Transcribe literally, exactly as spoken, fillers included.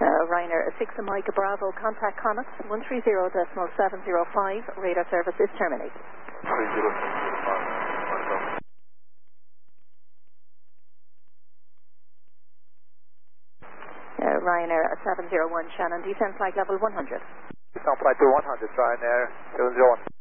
Uh, Ryanair six Mike Bravo, contact Connacht one three zero decimal seven zero five, radar service is terminated. three zero seven zero five. Uh, Ryanair seven zero one Shannon, descend flight level one hundred. Descend flight to one hundred, Ryanair seven zero one.